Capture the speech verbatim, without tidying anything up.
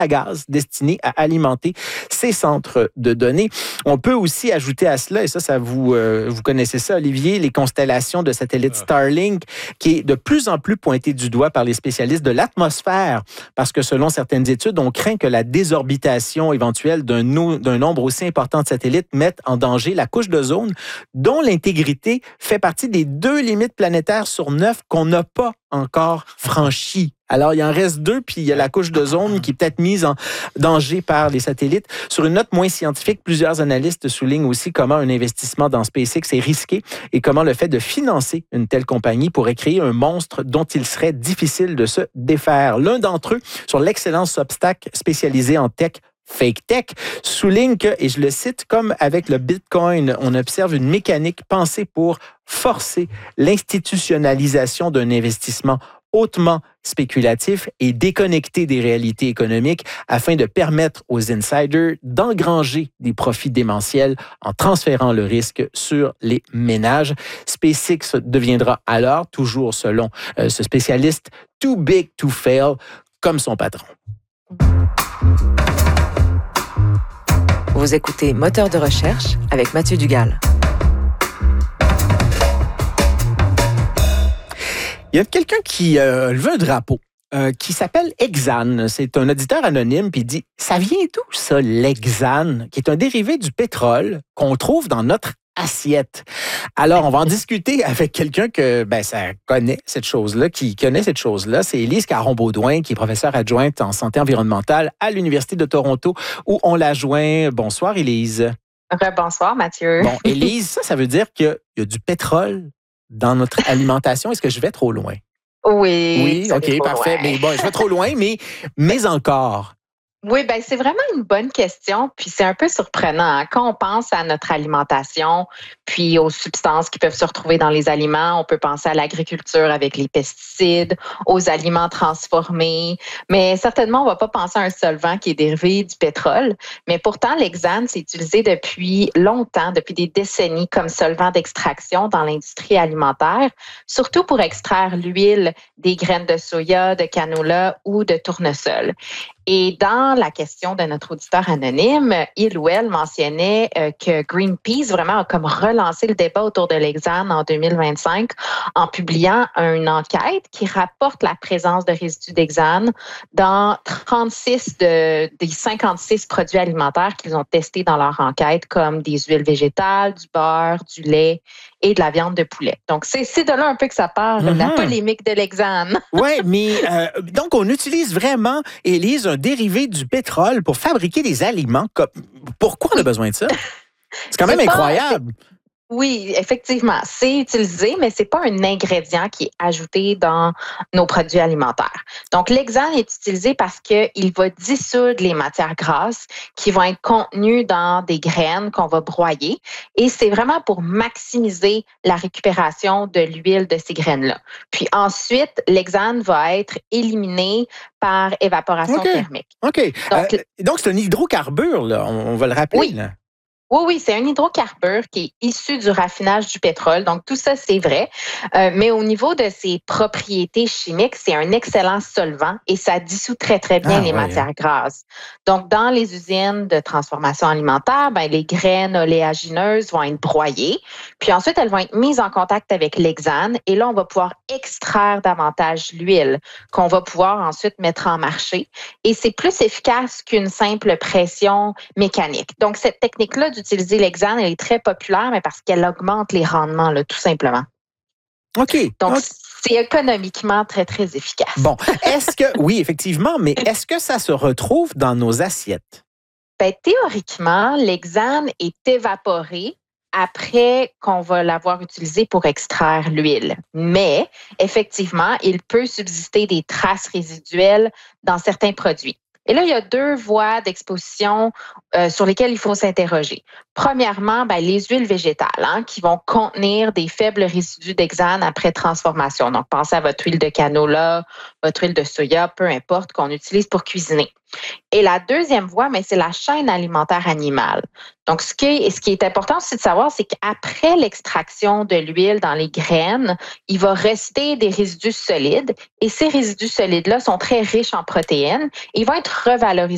à gaz destinée à alimenter ces centres de données. On peut aussi ajouter à cela, et ça, ça vous, euh, vous connaissez ça, Olivier, les constellations de satellites Starlink, qui est de plus en plus pointée du doigt par les spécialistes de l'atmosphère, parce que selon certaines études, on craint que la désorbitation éventuelle d'un, no- d'un nombre aussi important de satellites mette en danger la couche d'ozone, dont l'intégrité fait partie des deux limites planétaires sur neuf qu'on n'a pas encore franchies. Alors, il en reste deux, puis il y a la couche d'ozone qui est peut-être mise en danger par les satellites. Sur une note moins scientifique, plusieurs analystes soulignent aussi comment un investissement dans SpaceX est risqué et comment le fait de financer une telle compagnie pourrait créer un monstre dont il serait difficile de se défaire. L'un d'entre eux, sur l'excellent Substack spécialisé en tech, Fake Tech, souligne que, et je le cite, comme avec le Bitcoin, on observe une mécanique pensée pour forcer l'institutionnalisation d'un investissement hautement spéculatif et déconnecté des réalités économiques afin de permettre aux insiders d'engranger des profits démentiels en transférant le risque sur les ménages. SpaceX deviendra alors, toujours selon euh, ce spécialiste, too big to fail, comme son patron. Vous écoutez Moteur de recherche avec Mathieu Dugal. Il y a quelqu'un qui euh, veut un drapeau, euh, qui s'appelle Exxon. C'est un auditeur anonyme, puis il dit « Ça vient d'où ça, l'hexane, qui est un dérivé du pétrole qu'on trouve dans notre assiette? » Alors, on va en discuter avec quelqu'un que ben, ça connaît cette chose-là, qui connaît cette chose-là. C'est Élise Caron-Baudouin, qui est professeure adjointe en santé environnementale à l'Université de Toronto, où on la joint. Bonsoir, Élise. Bonsoir, Mathieu. Bon, Élise, ça, ça veut dire qu'il y a du pétrole dans notre alimentation. Est-ce que je vais trop loin? Oui. Oui, OK, parfait. Loin. Mais bon, je vais trop loin, mais, mais encore. Oui, ben c'est vraiment une bonne question, puis c'est un peu surprenant. Hein? Quand on pense à notre alimentation, puis aux substances qui peuvent se retrouver dans les aliments, on peut penser à l'agriculture avec les pesticides, aux aliments transformés, mais certainement, on va pas penser à un solvant qui est dérivé du pétrole. Mais pourtant, l'hexane, c'est utilisé depuis longtemps, depuis des décennies, comme solvant d'extraction dans l'industrie alimentaire, surtout pour extraire l'huile des graines de soya, de canola ou de tournesol. Et dans la question de notre auditeur anonyme, il ou elle mentionnait euh, que Greenpeace vraiment a comme relancé le débat autour de l'hexane en deux mille vingt-cinq en publiant une enquête qui rapporte la présence de résidus d'hexane dans trente-six de, des cinquante-six produits alimentaires qu'ils ont testés dans leur enquête, comme des huiles végétales, du beurre, du lait et de la viande de poulet. Donc, c'est, c'est de là un peu que ça part, mm-hmm. la polémique de l'hexane. Oui, mais euh, donc, on utilise vraiment, Élise, un dérivé du pétrole pour fabriquer des aliments. Pourquoi on a besoin de ça? C'est quand même c'est incroyable. Pas, oui, effectivement, c'est utilisé, mais c'est pas un ingrédient qui est ajouté dans nos produits alimentaires. Donc, l'hexane est utilisé parce qu'il va dissoudre les matières grasses qui vont être contenues dans des graines qu'on va broyer. Et c'est vraiment pour maximiser la récupération de l'huile de ces graines-là. Puis ensuite, l'hexane va être éliminé par évaporation okay. thermique. OK. Donc, euh, donc, c'est un hydrocarbure, là. On, on va le rappeler, oui. là. Oui, oui, c'est un hydrocarbure qui est issu du raffinage du pétrole. Donc, tout ça, c'est vrai. Euh, mais au niveau de ses propriétés chimiques, c'est un excellent solvant et ça dissout très, très bien ah, les ouais. matières grasses. Donc, dans les usines de transformation alimentaire, ben, les graines oléagineuses vont être broyées. Puis ensuite, elles vont être mises en contact avec l'hexane. Et là, on va pouvoir extraire davantage l'huile qu'on va pouvoir ensuite mettre en marché. Et c'est plus efficace qu'une simple pression mécanique. Donc, cette technique-là du d'utiliser l'hexane, elle est très populaire, mais parce qu'elle augmente les rendements, là, tout simplement. OK. Donc, okay. c'est économiquement très, très efficace. Bon, est-ce que, oui, effectivement, mais est-ce que ça se retrouve dans nos assiettes? Bien, théoriquement, l'hexane est évaporé après qu'on va l'avoir utilisé pour extraire l'huile. Mais, effectivement, il peut subsister des traces résiduelles dans certains produits. Et là, il y a deux voies d'exposition euh, sur lesquelles il faut s'interroger. Premièrement, ben, les huiles végétales hein, qui vont contenir des faibles résidus d'hexane après transformation. Donc, pensez à votre huile de canola, votre huile de soya, peu importe, qu'on utilise pour cuisiner. Et la deuxième voie, mais c'est la chaîne alimentaire animale. Donc, ce qui est, ce qui est important aussi de savoir, c'est qu'après l'extraction de l'huile dans les graines, il va rester des résidus solides. Et ces résidus solides-là sont très riches en protéines. Ils vont être revalorisés